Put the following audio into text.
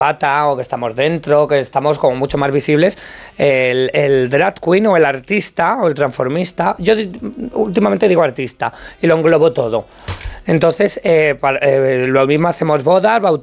pata o que estamos dentro, que estamos como mucho más visibles, el drag queen o el artista o el transformista, yo últimamente digo artista y lo englobo todo. Entonces, lo mismo hacemos bodas,